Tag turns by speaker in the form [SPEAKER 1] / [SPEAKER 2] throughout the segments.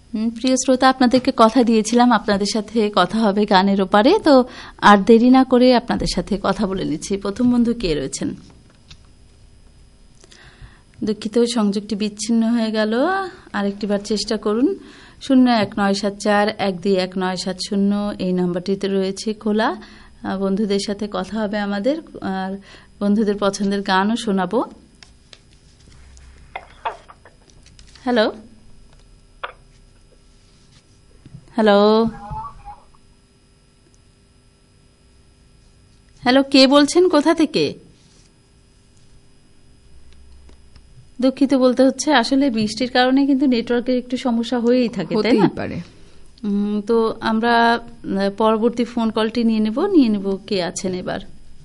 [SPEAKER 1] প্রিয় শ্রোতা, আপনাদেরকে কথা দিয়েছিলাম আপনাদের সাথে কথা হবে গানের ওপারে, তো আর দেরি না করে আপনাদের সাথে কথা বলে নিচ্ছি। প্রথম বন্ধু কে রয়েছেন? দুঃখিত, সংযোগটি বিচ্ছিন্ন হয়ে গেল। আরেকটিবার চেষ্টা করুন। 0197412197 এই নাম্বারটিতে রয়েছে খোলা। বন্ধুদের সাথে কথা হবে আমাদের, আর বন্ধুদের পছন্দের গানও শোনাবো। হ্যালো হ্যালো হ্যালো, কে বলছেন, কোথা থেকে? দুঃখিত বলতে হচ্ছে, আসলে বৃষ্টির কারণে কিন্তু নেটওয়ার্কের একটু সমস্যা হয়েই থাকে, তাই না? তো আমরা পরবর্তী ফোন কলটি নিয়ে নেব। কে আছেন এবার?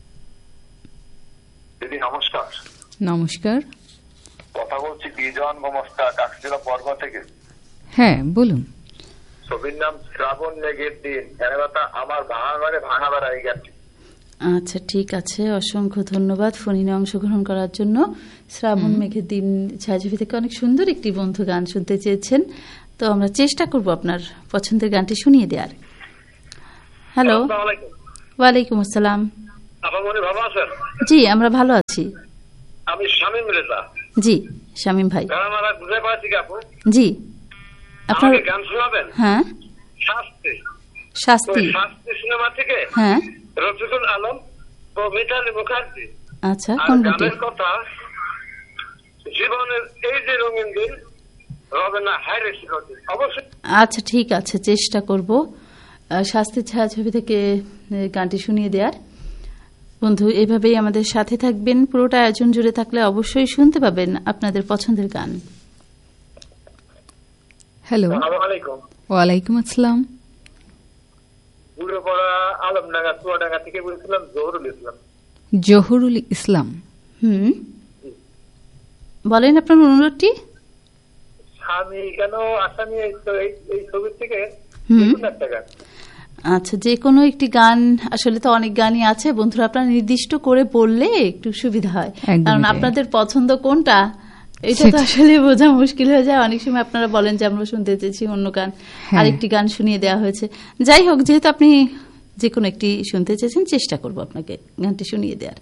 [SPEAKER 2] দিদি নমস্কার।
[SPEAKER 3] নমস্কার,
[SPEAKER 2] কথা বলছি বিজন গোমস্তা, কাকসিরা পর্বত থেকে।
[SPEAKER 3] হ্যাঁ বলুন।
[SPEAKER 2] ছবির নাম শ্রাবণ মেঘের দিন, আমার ভাঙা বেড়া এই গানটি।
[SPEAKER 1] আচ্ছা ঠিক আছে, অসংখ্য ধন্যবাদ ফোনে অংশগ্রহণ করার জন্য। শ্রাবণ মেঘের দিন ছায়াছবি থেকে অনেক সুন্দর একটি বন্ধু গান শুনতে চেয়েছেন, তো আমরা চেষ্টা করব আপনার পছন্দের গানটি শুনিয়ে দেওয়ার। হ্যালো, ওয়ালাইকুম আসসালাম।
[SPEAKER 2] ভালো আছেন?
[SPEAKER 1] জি, আমরা ভালো আছি।
[SPEAKER 2] আমি শামীম রেজা।
[SPEAKER 1] জি শামীম ভাই। জি,
[SPEAKER 2] আপনার গান শোনাবেন?
[SPEAKER 1] হ্যাঁ, শাস্তি
[SPEAKER 2] সিনেমা থেকে।
[SPEAKER 1] হ্যাঁ,
[SPEAKER 2] রফিকুল আলম ও মিতালি মুখার্জি।
[SPEAKER 1] আচ্ছা, কোন গানের
[SPEAKER 2] কথা? জীবনের এই যে রঙিন দিন রবে না হায়রে চিরদিন। অবশ্যই।
[SPEAKER 1] আচ্ছা ঠিক আছে, চেষ্টা করব শাস্তির ছায়াছবি থেকে গানটি শুনিয়ে দেওয়ার। বন্ধু, এভাবেই আমাদের সাথে থাকবেন, পুরোটা আয়োজন জুড়ে থাকলে অবশ্যই শুনতে পাবেন আপনাদের পছন্দের গান।
[SPEAKER 3] হ্যালো, ওয়ালাইকুম আসসালাম।
[SPEAKER 2] আলমডাঙ্গা চুয়াডাঙ্গা থেকে বলছিলাম জহুরুল ইসলাম।
[SPEAKER 3] জহুরুল ইসলাম,
[SPEAKER 1] বলেন আপনার অনুরোধটি।
[SPEAKER 2] আমি কেন আসামি এই ছবির থেকে একটা গান।
[SPEAKER 1] আচ্ছা, যে কোনো একটি গান, আসলে তো অনেক গানই আছে বন্ধুরা, আপনারা নির্দিষ্ট করে বললে একটু সুবিধা হয়, কারণ আপনাদের পছন্দ কোনটা এটা তো আসলে বোঝা মুশকিল হয়ে যায়। অনেক সময় আপনারা বলেন যে আমরা শুনতে চেয়েছি অন্য গান, আরেকটি গান শুনিয়ে দেওয়া হয়েছে। যাই হোক, যেহেতু আপনি যে কোনো একটি শুনতে চেয়েছেন, চেষ্টা করব আপনাকে গানটি শুনিয়ে দেওয়ার।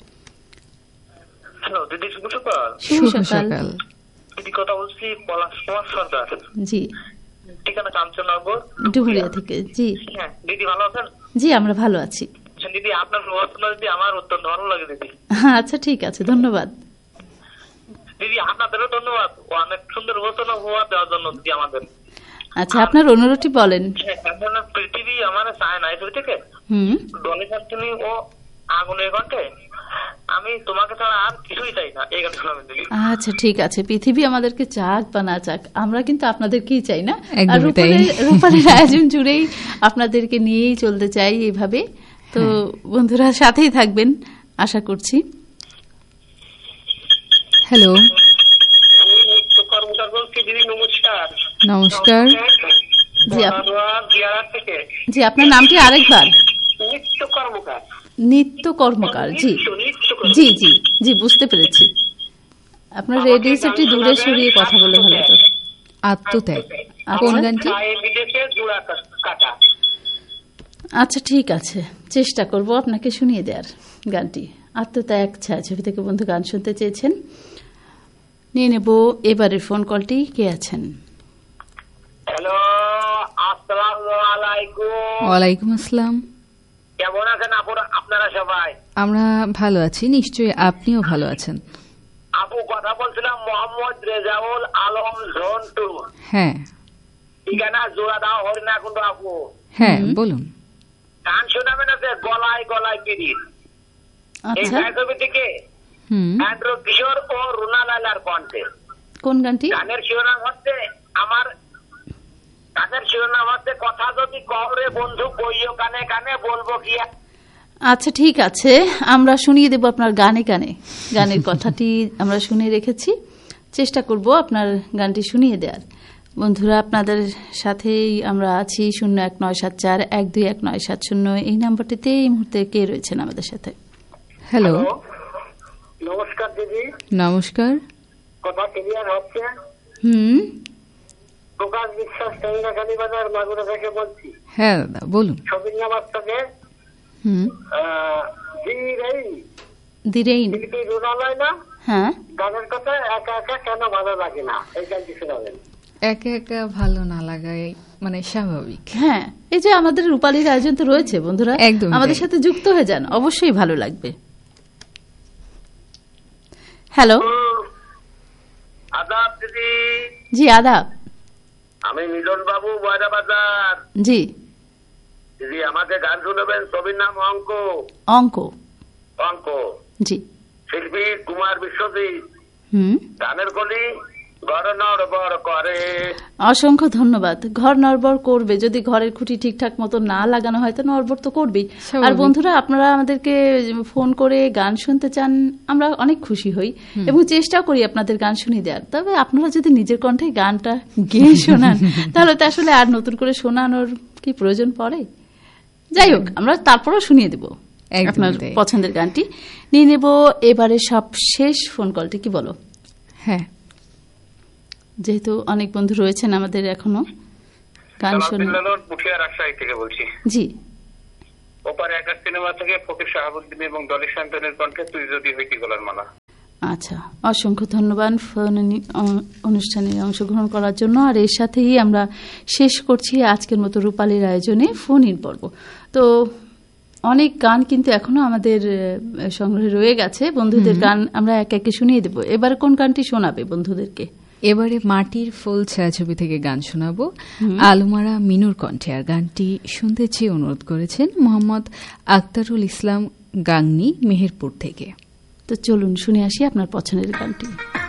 [SPEAKER 1] শুভ সকাল।
[SPEAKER 2] কথা বলছি পলাশ সরকার।
[SPEAKER 1] জি,
[SPEAKER 2] ঠিকানা কাঞ্চননগর,
[SPEAKER 1] ডুমুরিয়া থেকে। জি
[SPEAKER 2] দিদি ভালো আছেন?
[SPEAKER 1] জি, আমরা ভালো আছি।
[SPEAKER 2] দিদি আপনার রচনা দিদি আমার অত্যন্ত ভালো লাগে দিদি।
[SPEAKER 1] আচ্ছা ঠিক আছে, ধন্যবাদ
[SPEAKER 2] দিদি। আপনাদেরও ধন্যবাদ অনেক সুন্দর রচনা হওয়া দেওয়ার জন্য দিদি আমাদের।
[SPEAKER 1] আচ্ছা, আপনার অনুরোধটি বলেন।
[SPEAKER 2] পৃথিবী আমার চায় না, এই থেকে ডলি শান্তনি ও আগুনের কণ্ঠে আমি তোমাকে ছাড়া আর কিছুই চাই না, এই গানটা আমি দিই।
[SPEAKER 1] আচ্ছা ঠিক আছে, পৃথিবী আমাদেরকে চাক বা না চাক, আমরা কিন্তু আপনাদেরকেই চাই না, আর রূপালীর আয়োজন জুড়েই আপনাদেরকে নিয়েই চলতে চাই এইভাবে। তো বন্ধুরা সাথেই থাকবেন আশা করছি।
[SPEAKER 3] হ্যালো, নমস্কার।
[SPEAKER 1] জি, আপনার নামটি আরেকবার। নিত্য কর্মকার। জি জি জি জি, বুঝতে পেরেছি। আপনার রেডিও সেটটি দূরে সরিয়ে কথা বলে ভালো হতো।
[SPEAKER 3] আত্মত্যাগ, কোন গানটি?
[SPEAKER 1] আচ্ছা ঠিক আছে, চেষ্টা করব আপনাকে শুনিয়ে দেওয়ার গানটি। আত্মত্যাগ ছায়াছবি থেকে বন্ধু গান শুনতে চেয়েছেন। নিয়ে নেব এবারের ফোন কলটি। কে আছেন?
[SPEAKER 2] হ্যালো, আসসালামু আলাইকুম।
[SPEAKER 3] ওয়ালাইকুম আসসালাম।
[SPEAKER 2] কেমন আছেন আপনারা সবাই?
[SPEAKER 3] আমরা ভালো আছি, নিশ্চয়ই আপনিও ভালো আছেন।
[SPEAKER 2] আপু, কথা বলছিলাম মোহাম্মদ রেজাউল আলম ঝন্টু।
[SPEAKER 3] হ্যাঁ,
[SPEAKER 2] ঠিকানা জোড়া দাও হরিণাকুণ্ড। আপু
[SPEAKER 3] হ্যাঁ বলুন।
[SPEAKER 2] গান শোনাবেন আছে গলায় গলায় পিরিত, এই ছবি থেকে অ্যান্ড্রু কিশোর ও রুনা লাইলার কণ্ঠে।
[SPEAKER 1] কোন গানটি?
[SPEAKER 2] গানের শিরোনাম হচ্ছে কথা যদি কবরে বন্ধু কইও কানে কানে বলবো কি।
[SPEAKER 1] আচ্ছা ঠিক আছে, আমরা শুনিয়ে দেব আপনার গানে গানে। গানের কথাটি আমরা শুনে রেখেছি, চেষ্টা করব আপনার গানটি শুনিয়ে দেওয়ার। বন্ধুরা, আপনাদের সাথেই আমরা আছি। 0197412197 এই নাম্বারটিতে এই মুহূর্তে কে রয়েছেন আমাদের সাথে?
[SPEAKER 3] হ্যালো,
[SPEAKER 2] নমস্কার দিদি।
[SPEAKER 3] নমস্কার।
[SPEAKER 2] কথা ক্লিয়ার হচ্ছে?
[SPEAKER 4] প্রকাশ বিশ্বাস টেঙ্গাখালী বাজার মাগুরা থেকে বলছি।
[SPEAKER 3] হ্যাঁ দাদা বলুন।
[SPEAKER 4] ছবির নামাজ থেকে রোনালয় না,
[SPEAKER 1] হ্যাঁ,
[SPEAKER 4] গানের কথা একা একা কেন ভালো লাগে না, এই গানটি শোনাবেন।
[SPEAKER 3] একা একা ভালো না লাগাই মানে স্বাভাবিক।
[SPEAKER 1] হ্যাঁ, এই যে আমাদের রূপালীর আয়োজন তো রয়েছে, বন্ধুরা
[SPEAKER 3] একদম
[SPEAKER 1] আমাদের সাথে যুক্ত হয়ে যান, অবশ্যই ভালো লাগবে। হ্যালো,
[SPEAKER 2] আদাব দিদি।
[SPEAKER 1] জি আদাব।
[SPEAKER 2] আমি মিলন বাবু, বয়রা বাজার।
[SPEAKER 1] জি
[SPEAKER 2] দিদি, আমাকে গান শুনবেন। ছবির নাম অঙ্ক।
[SPEAKER 1] অঙ্ক।
[SPEAKER 2] অঙ্ক।
[SPEAKER 1] জি।
[SPEAKER 2] শিল্পী কুমার বিশ্বজিৎ। গানের কলি ঘর নড়বড় করে।
[SPEAKER 1] অসংখ্য ধন্যবাদ। ঘর নড়বড় করবে, যদি ঘরের খুঁটি ঠিকঠাক মতো না লাগানো হয় তো নড়বড় তো করবেই। আর বন্ধুরা, আপনারা আমাদেরকে ফোন করে গান শুনতে চান, আমরা অনেক খুশি হই এবং চেষ্টাও করি আপনাদের গান শুনিয়ে দেওয়ার। তবে আপনারা যদি নিজের কণ্ঠে গানটা গেয়ে শোনান তাহলে তো আসলে আর নতুন করে শোনানোর কি প্রয়োজন পড়ে। যাই হোক, আমরা তারপরও শুনিয়ে দেব আপনার পছন্দের গানটি। নিয়ে নেব এবারে সব শেষ ফোন কলটি, কি বলো?
[SPEAKER 3] হ্যাঁ,
[SPEAKER 2] যেহেতু অনেক বন্ধু রয়েছেন আমাদের এখনো গান শোনেন। রাজশাহী থেকে বলছি। জি, ওপারে একা সিনেমা থেকে ফকির শাহাবুদ্দিন এবং ডলি শান্তনের কণ্ঠে তুই যদি হইতি গোলার মালা। আচ্ছা, অসংখ্য ধন্যবাদ অনুষ্ঠানে অংশগ্রহণ করার জন্য। আর এর সাথেই আমরা শেষ করছি আজকের মতো রূপালীর আয়োজনে ফোন ইন পর্ব। তো অনেক গান কিন্তু এখনো আমাদের সংগ্রহে রয়ে গেছে। বন্ধুদের গান আমরা এক একে শুনিয়ে দেব। এবার কোন গানটি শোনাবে বন্ধুদেরকে?
[SPEAKER 3] এবারে মাটির ফুল ছায়াছবি থেকে গান শোনাবো, আলুমারা মিনুর কণ্ঠে। আর গানটি শুনতে চেয়ে অনুরোধ করেছেন মোহাম্মদ আক্তারুল ইসলাম গাংনি, মেহেরপুর থেকে।
[SPEAKER 2] তো চলুন শুনে আসি আপনার পছন্দের গানটি।